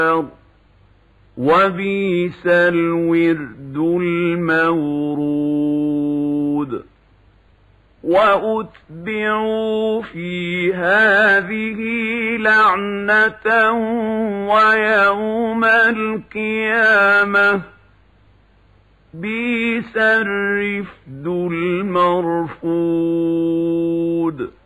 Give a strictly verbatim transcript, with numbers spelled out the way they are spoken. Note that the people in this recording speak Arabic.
وبئس الورد المورود وأتبعوا في هذه لعنة ويوم القيامة بئس الرفد المرفود.